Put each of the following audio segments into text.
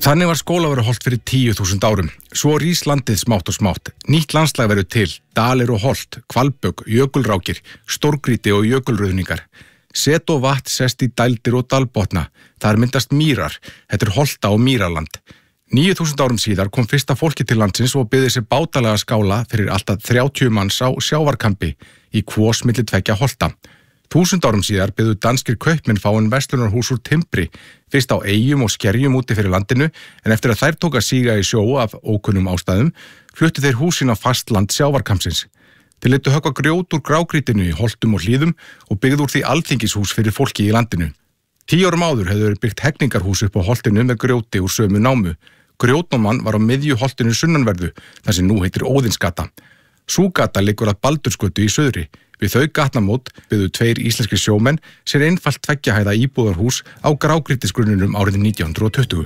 Þannig var Skólavörðuholt fyrir 10.000 árum. Svo rís landið smátt og smátt. Nýtt landslag verður til, dalir og holt, hvalbögg, jökulrákir, stórgrýti og jökulruðningar. Set og vatn sest í dældir og dalbotna. Þar myndast mýrar. Þetta er holta og mýraland. 9.000 árum síðar kom fyrsta fólki til landsins og byggði sér bátalega skála fyrir alltaf 30 manns á sjávarkampi í kvos milli tveggja holta. 1000 árum síðar byggðu danskir kaupmenn fáin verslunarhús úr timbri, fyrst á eyjum og skerjum úti fyrir landinu, en eftir að þær tók að síga í sjó af ókunnum ástæðum, fluttu þeir húsin á fast land sjávarkampsins. Þeir létu höggva grjót úr grágrýtinu í holtum og hlíðum og byggðu úr því alþingishús fyrir fólki í landinu. 10 árum áður hefðu verið byggt hegningarhús upp á holtinu með grjóti úr sömu námu. Grjótnáman var á miðju holtinu sunnanverðu, þar sem nú heitir Óðinsgata. Sú gata liggur að Baldursgötu í suðri. Við þau gatnamót byggðu 2 íslenskir sjómenn sér einfalt 2 hæða íbúðarhús á grágrýtisgrunnunum árið 1920.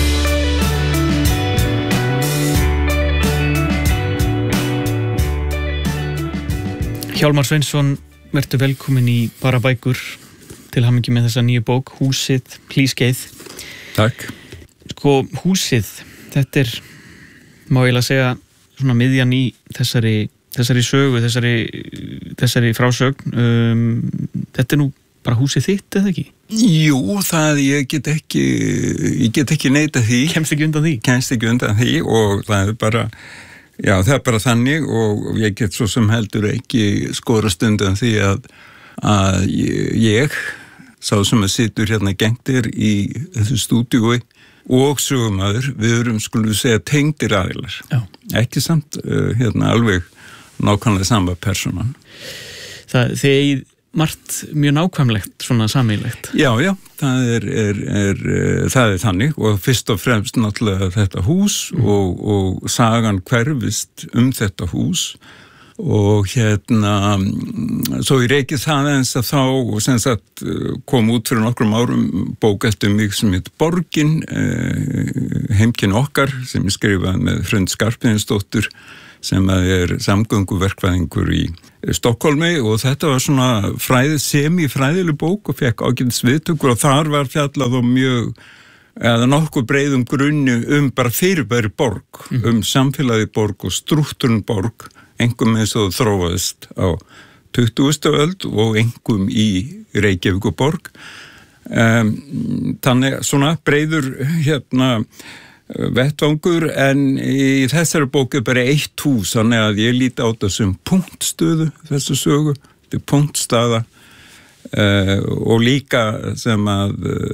Hjálmar Sveinsson, vertu velkomin í Bara bækur, til hamingju með þessa nýju bók, Húsið, hlýskeið. Takk. Sko, húsið, þetta er, má ég segja, svona miðjan í þessari sögu, þessari frásögn. Þetta er nú bara húsið þitt, eða ekki? Jú, ég get ekki neitað því. Kemst ekki undan því? Og það er bara, já, það er bara þannig og ég get svo sem heldur ekki skorast undan því að ég, sá sem að situr hérna gengtir í þessu stúdíói og sögumaður, við erum, skulum við segja, tengdir aðilar. Já. Ekki samt, alveg nákvæmlega sama persónan. Þið eigið margt mjög nákvæmlegt, svona sameiginlegt. Já, það er þannig og fyrst og fremst náttúrulega þetta hús og sagan hverfist þetta hús og svo ég reikið það eins að þá og sem sagt kom út fyrir nokkrum árum bók eftir mig sem heit Borgin, heimkinn okkar, sem ég skrifaði með Hrund Skarphéðinsdóttur sem er samgönguverkfræðingur í Stokkólmi og þetta var svona semifræðileg bók og fekk ágætis viðtökur og þar var fjallað nokkuð breiðum grunni bara fyrirbæri borg, samfélagi borg og strúkturinn borg, einkum eins og þróaðist á 20. öld og einkum í Reykjavík og borg. Þannig svona breiður vettvangur en í þessari bóku bara eitt hús, þannig að ég líti á þessum punktstöðu, þessu sögu, þetta er punktstaða og líka sem að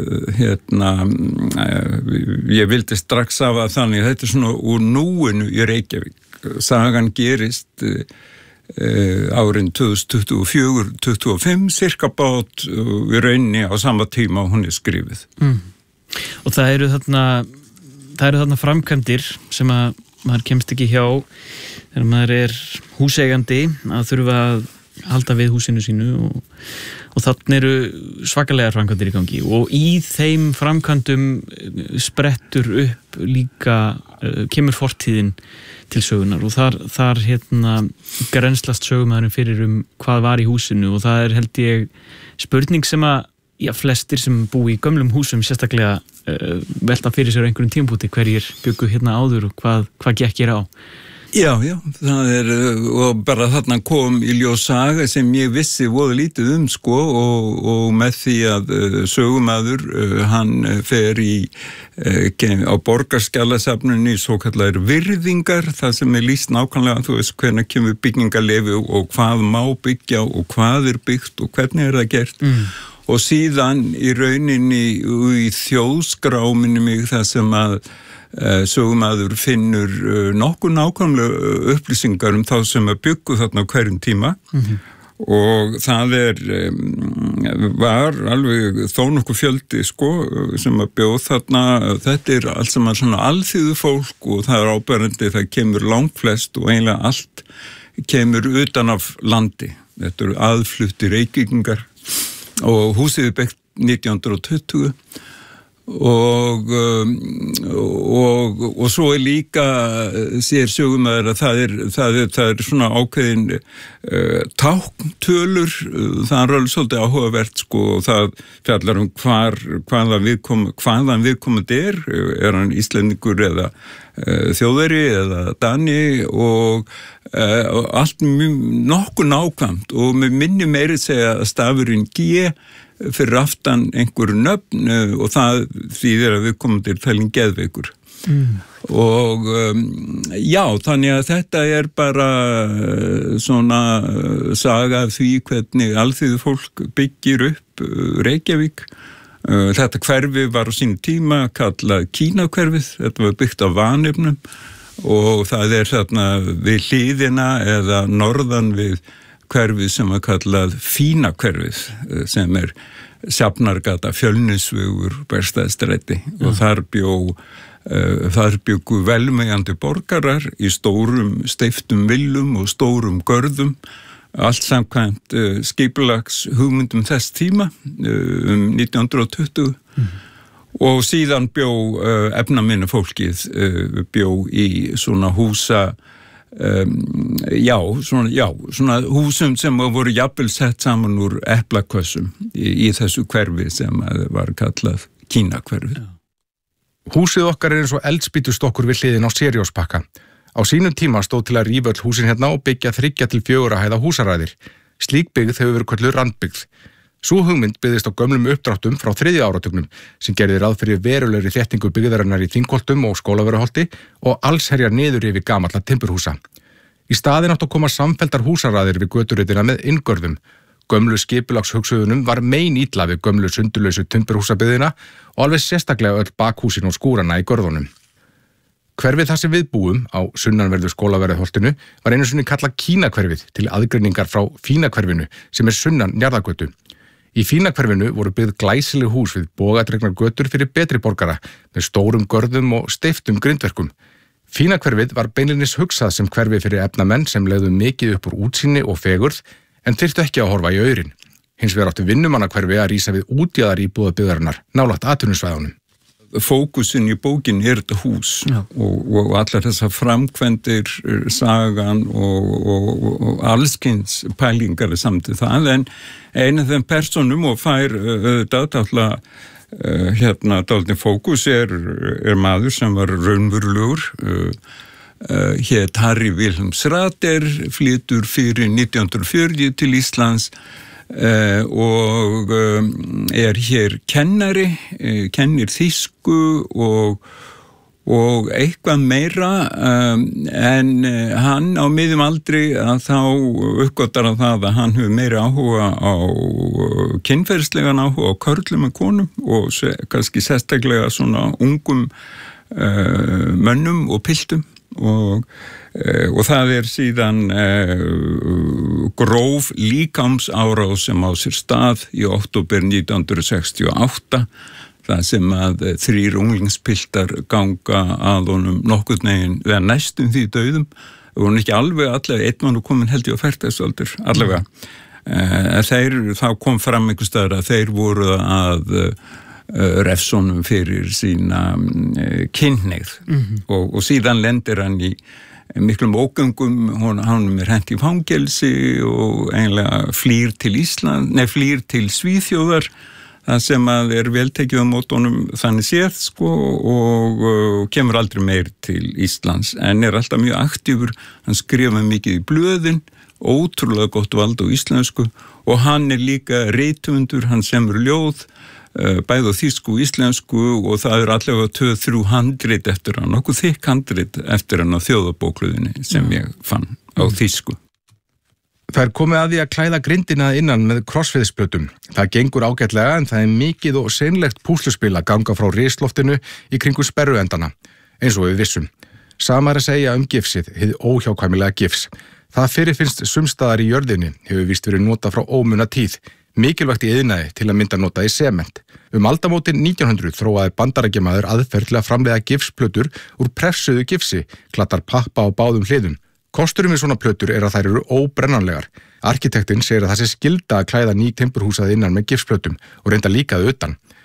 ég vildi strax hafa þannig að þetta er svona úr núinu í Reykjavík. Sagan gerist árin 2024-25 cirka bát í rauninni á sama tíma og hún er skrifið. Og það eru þarna framkvæmdir sem að maður kemst ekki hjá þegar maður er húseigandi að þurfa að halda við húsinu sínu og þannig eru svakalegar framkvæmdir í gangi og í þeim framkvæmdum sprettur upp líka kemur fortíðin til sögunar og þar grenslast sögumæðurinn fyrir hvað var í húsinu og það er held ég spurning sem að flestir sem búi í gömlum húsum sérstaklega velta fyrir sér á einhverjum tímpúti hverjir byggu áður og hvað gekk á. Já, það er og bara þarna kom í ljós saga sem ég vissi voða lítið og með því að sögumaður hann fer á borgarskjalasafninu í svokallar virðingar, það sem er lýst nákvæmlega, þú veist hvernig kemur byggingarleyfi og hvað má byggja og hvað er byggt og hvernig er það gert. Og síðan í rauninni í þjóðskráminu mig það sem að sögumaður finnur nokkuð nákvæmlega upplýsingar þá sem að byggu þarna á hverjum tíma og það var alveg þó nokkuð fjöldi sem að bjóð þarna, þetta er allt sem að svona alþýðu fólk og það er áberandi, það kemur langflest og eiginlega allt kemur utan af landi, þetta eru aðfluttir Reykvíkingar og húsið er byggt 1920 og svo líka sér sögumæður að það er svona ákveðin tákntölur, það er alveg svolítið áhugavert sko, og það fjallar hvaðan viðkomandi er hann Íslendingur eða Þjóðverji eða Dani og allt nokkuð nákvæmt og með minni meiri segja að stafurinn G fyrir aftan einhver nöfn og það þýðir að við komum til talin geðveikur. Og já, þannig að þetta er bara svona saga af því hvernig alþýðu fólk byggir upp Reykjavík. Þetta hverfi var á sínu tíma kallað Kínahverfið, þetta var byggt af vanefnum og það er þarna við hliðina eða norðan við hverfið sem var kallað Fínahverfið sem er Sjafnargata, Fjölnisvegur, Berstæðstræti og þar bjuggu velmegandi borgarar í stórum steyptum villum og stórum görðum, allt samkvæmt skipulags hugmyndum þess tíma 1920 og síðan bjó efnaminna fólkið bjó í svona húsa svona húsum sem voru jafnvel sett saman úr eplakössum í þessu hverfi sem var kallað Kínahverfið. Húsið okkar er eins og eldspýtustokkur við hliðin á Serióspakka. Á sínum tíma stóð til að rífa öll húsin hérna og byggja 3 til 4 hæða húsaræðir. Slík byggð hefur verið kölluð randbyggð. Sú hugmynd byggðist á gömlum uppdráttum frá 3. áratugnum sem gerði ráð fyrir verulegri þéttingu byggðarinnar í Þingholtum og Skólavörðuholti og allsherjar niður yfir gamalla timburhúsa. Í staðinn áttu að koma samfelldar húsaræðir við göturreitina með inngörðum. Gömlu skipulagshugsuðunum var illa við gömlu sundurlausu timburhúsabyggðina og alveg sérstaklega öll bakhúsin og skúrana í görðunum. Hverfið þar sem við búum á sunnanverðu Skólavörðuholtinu var einu sinni kallað Kínahverfið til aðgreiningar frá Fínahverfinu sem er sunnan Njarðargötu. Í Fínahverfinu voru byggð glæsileg hús við bogadregnar götur fyrir betri borgara með stórum görðum og steyptum grindverkum. Fínahverfið var beinlínis hugsað sem hverfi fyrir efnamenn sem legðu mikið upp úr útsýni og fegurð en þyrftu ekki að horfa í aurinn. Hins vegar áttu vinnumannahverfi að rísa við útjaðar íbúðabyggðarinnar nálægt atvinnusvæðunum. Fókusin í bókin er þetta hús og allar þessar framkvæmdir, sagan og allskyns pælingar samt það, en einu af þeim persónum og fær dálítið dálítið fókus er maður sem var raunverulegur, hét Harry Wilhelms Rader, flytur fyrir 1940 til Íslands og er hér kennari, kennir þýsku og eitthvað meira en hann á miðjum aldri að þá uppgötar að það að hann hefur meiri áhuga á kynferðislegan áhuga á körlum en konum og kannski sérstaklega svona ungum mönnum og piltum og það er síðan gróf líkamsárás sem á sér stað í október 1968 það sem að 3 unglingspiltar ganga að honum nokkurn veginn eða næstum því dauðum og hún ekki alveg allavega einn var nú komin held ég á fertugsaldur allavega þá kom fram einhvers staðar að þeir voru að refsonum fyrir sína kynhneigð og síðan lendir hann í miklum ógöngum, hann er hent í fangelsi og eiginlega flýr til Svíþjóðar það sem að er veltekið á mótunum þannig séð sko og kemur aldrei meir til Íslands en er alltaf mjög aktífur, hann skrifa mikið í blöðin, ótrúlega gott vald á íslensku og hann er líka rithöfundur, hann semur ljóð bæði á þýsku og íslensku og það er allavega 2-3 handrit eftir hann, nokkuð þykk handrit eftir hann á þjóðabókluðinni sem ég fann á þýsku. Það er komið að því að klæða grindina innan með krossviðsplötum. Það gengur ágætlega en það er mikið og seinlegt púsluspil að ganga frá risloftinu í kringu sperruendana, eins og við vissum. Sama er að segja gifsið, hið óhjákvæmilega gifs. Það fyrirfinnst sumstaðar í jörðinni, hefur víst verið notað frá ómuna tíð. Mikilvægt í iðnaði til að mynda nota í sement. Aldamótin 1900 þróaði bandarækjamaður aðferð til að framleiða gifsplötur úr pressuðu gifsi, klattar pappa á báðum hliðum. Kosturum við svona plötur er að þær eru óbrennanlegar. Arkitektinn segir að það sé skylda að klæða ný timburhúsað innan með gifsplötum og reynda líka að utan.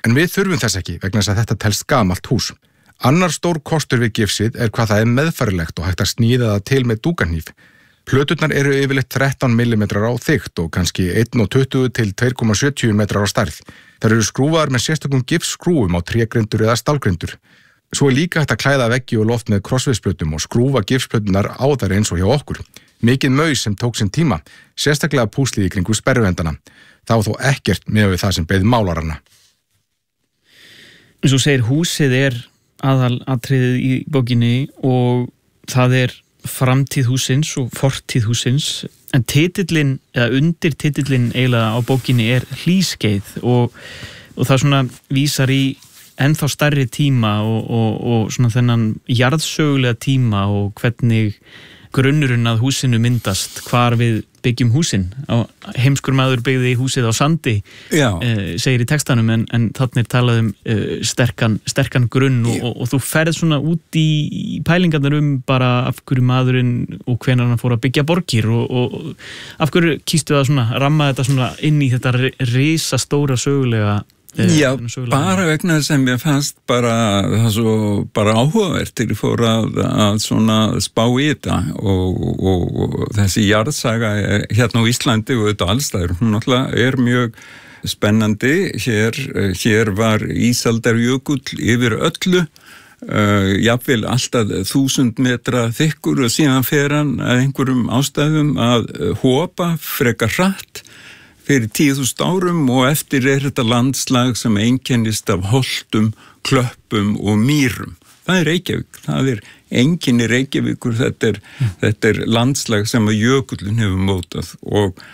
En við þurfum þess ekki vegna þess að þetta telst gamalt hús. Annar stór kostur við gifsið hvað það meðfærilegt og hægt að sníða það til með dúkarhníf. Plöturnar eru yfirleitt 13 mm á þykkt og kannski 1,20 til 2,70 metrar á stærð. Þær eru skrúfaðar með sérstökum gifsskrúfum á trégrindur eða stálgrindur. Svo líka hægt að klæða veggi og loft með krossviðsplötum og skrúfa gifsplöturnar á þær eins og hjá okkur. Mikið maus sem tók sinn tíma, sérstaklega púslið í kringu sperruendana. Það var þó ekkert með það sem beið málarana. Eins og segir, húsið aðalatriðið í bókinni og það framtíð hússins og fortíð hússins, en titillinn eða undirtitillinn eiginlega á bókinni hlýskeið og það svona vísar í ennþá stærri tíma og svona þennan jarðsögulega tíma og hvernig grunnurinn að húsinu myndast, hvar við byggjum húsin. Heimskur maður byggði húsið á sandi, segir í textanum, en þarna talað sterkan grunn og þú ferð svona út í pælingarnar bara af hverju maðurinn og hvenær hann fór að byggja borgir og af hverju kýstu það svona, ramma þetta svona inn í þetta risastóra sögulega. Já, bara vegna þess að mér fannst það svo áhugavert til ég fór að svona spá í þetta og þessi jarðsaga hérna á Íslandi og þetta allstæður, hún náttúrulega mjög spennandi. Hér var ísaldarjökull yfir öllu, jafnvel alltaf 1000 metra þykkur og síðan fer hann að einhverjum ástæðum að hopa frekar hratt fyrir 10.000 árum og eftir þetta landslag sem einkennist af holtum, klöppum og mýrum. Það Reykjavík, það einkenni Reykjavíkur, þetta landslag sem að jökullin hefur mótað og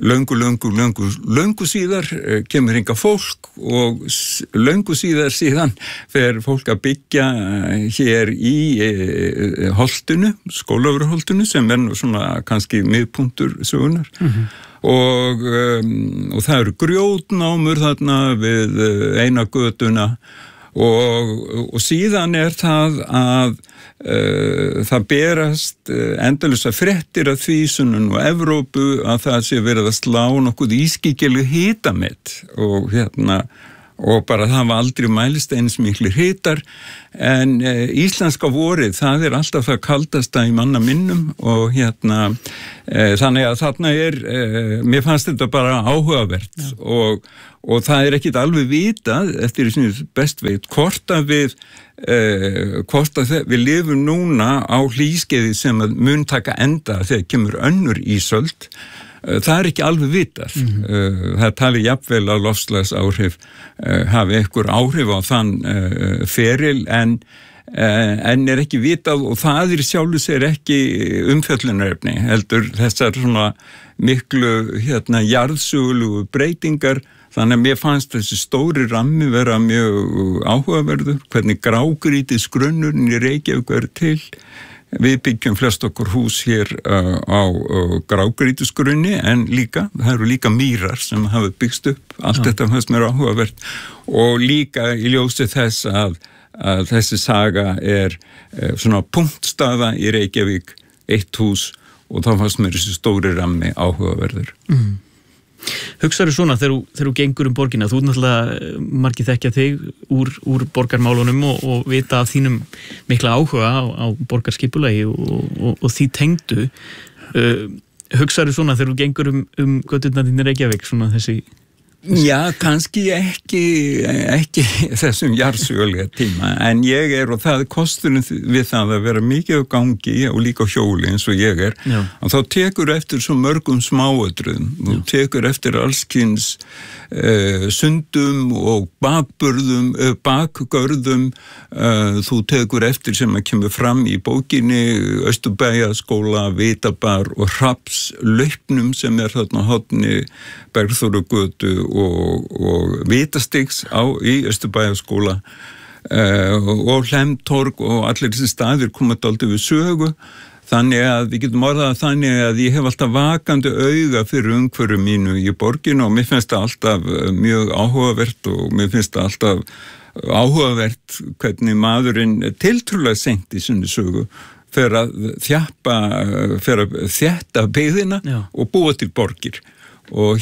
löngu síðar kemur hingað fólk og löngu síðan fer fólk að byggja hér í holtinu, Skólavörðuholtinu sem nú svona kannski miðpunktur sögunar. Og það eru grjótnámur þarna við eina götuna og síðan það að það berast endalausar fréttir af því sunnan og Evrópu að það sé verið að slá nokkuð ískyggileg hitamet og bara það var aldrei mælist eins miklir hitar en íslenska vorið það alltaf það kaldasta í manna minnum og þannig að þarna mér fannst þetta bara áhugavert og það ekkit alveg vitað eftir því sem best veit hvort að við lifum núna á hlýskeiði sem að mun taka enda þegar kemur önnur ísöld. Það ekki alveg vitað. Það tali jafnvel að loftslagsáhrif hafi einhver áhrif á þann feril en ekki vitað og það sjálfu sér ekki umfjöllunarefni heldur þessar svona miklu jarðsögulegu breytingar. Þannig að mér fannst þessi stóri rammi vera mjög áhugaverður, hvernig grágrýtis grunnurinn í Reykjavík til. Við byggjum flest okkur hús hér á grágrýtisgrunni en það eru líka mýrar sem hafa byggst upp. Allt þetta fannst mér áhugavert og líka í ljósi þess að þessi saga svona punktstaða í Reykjavík, eitt hús og þá fannst mér þessi stóri rammi áhugaverður. Hugsaðu svona þegar þú gengur borgina, þú náttúrulega margir þekkja þig úr borgarmálunum og vita af þínum mikla áhuga á borgarskipulagi og því tengdu. Hugsaðu svona þegar þú gengur göturnar þín í Reykjavík, svona þessi... Já, kannski ekki þessum jarðsögulega tíma, en ég og það kosturinn við það að vera mikið á gangi og líka á hjóli eins og ég og þá tekur eftir svo mörgum smáatriðum, þú tekur eftir allskyns sundum og bakgörðum, þú tekur eftir sem að kemur fram í bókinni Austurbæjarskóla, Vitabar og Hrafnslaupnum sem þarna á horni Bergþórugötu og Vitastigs í Austurbæjarskóla og Hlemmtorg og allir þessi staðir koma dálítið við sögu. Þannig að við getum orðað þannig að ég hef alltaf vakandi auga fyrir umhverju mínu í borginu og mér finnst það alltaf mjög áhugavert og mér finnst það alltaf áhugavert hvernig maðurinn tiltrúlega seint í sinni sögu fyrir að þétta byggðina og búa til borgir. og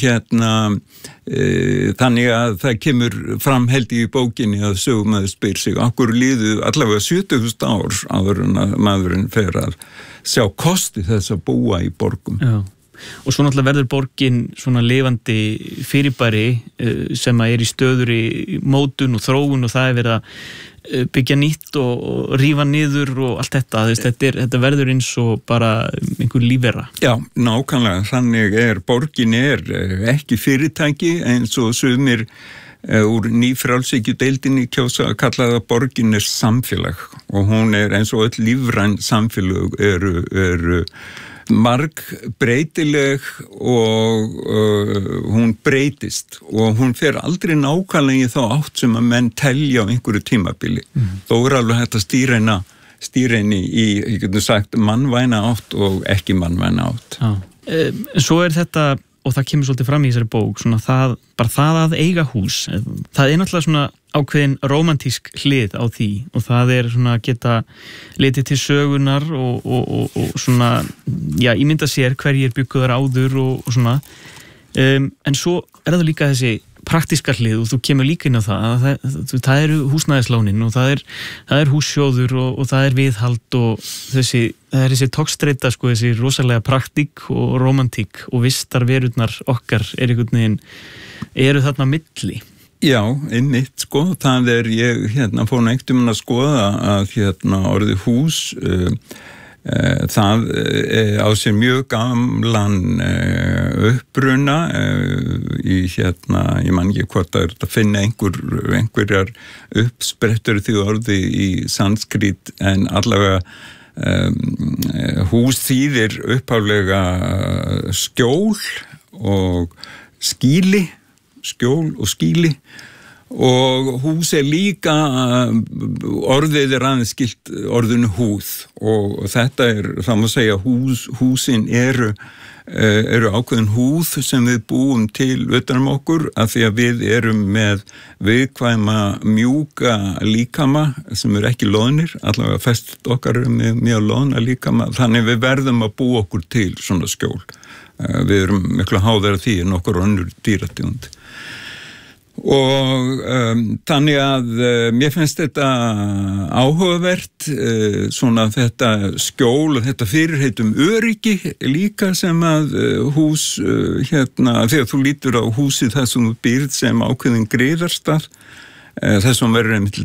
þannig að það kemur fram held í bókinni að sögumaður spyr sig okkur líðu allavega 70.000 ár áður en að maðurinn fer að sjá kosti þess að búa í borgum. Já. Og svo náttúrulega verður borgin svona lifandi fyrirbæri sem að í stöðuri mótun og þróun og það verið að byggja nýtt og rífa niður og allt þetta, þetta verður eins og bara einhver lífvera. Já, nákvæmlega, þannig borgin ekki fyrirtæki eins og sumir úr nýfrjálshyggjudeildinni kjósa að kalla það borgin samfélag og hún eins og öll lífræn samfélag eru marg breytileg og hún breytist og hún fer aldrei nákvæmlega í þá átt sem að menn telja á einhverju tímabili. Þó alveg hægt að stýra henni í, ég getur sagt, mannvæna átt og ekki mannvæna átt. Já. Svo þetta, og það kemur svolítið fram í þessari bók, svona bara það að eiga hús, það náttúrulega svona ákveðin rómantísk hlið á því og það svona geta litið til sögunar og svona, já, ímynda sér hverjir bygguðar áður og svona, en svo það líka þessi praktíska hlið og þú kemur líka inn á það eru húsnæðislánin og það hússjóður og það viðhald og þessi togstreita, sko, þessi rosalega praktík og rómantík og vistar verurnar okkar einhvern veginn eru þarna milli. Já, einmitt, sko, það ég fór einhvern að skoða að orðið hús það á sér mjög gamlan uppruna ég man ekki hvort það að finna einhverjar uppsprettur því orði í sanskrít en allavega hús þýðir upphaflega skjól og skýli og hús líka orðið aðeins skilt orðinu húð og þetta það má segja húsin eru ákveðin húð sem við búum til utan okkur af því að við erum með viðkvæma mjúka líkama sem ekki loðnir, allavega fest okkar með mjög loðna líkama, þannig við verðum að búa okkur til svona skjól. Við erum miklu háðar af því en okkur önnur dýrategund. Og þannig að mér finnst þetta áhugavert svona þetta skjól og þetta fyrirheit öryggi líka sem að hús þegar þú lítur á húsið þar sem þú býrð sem ákveðin griðarstað þess að verður einmitt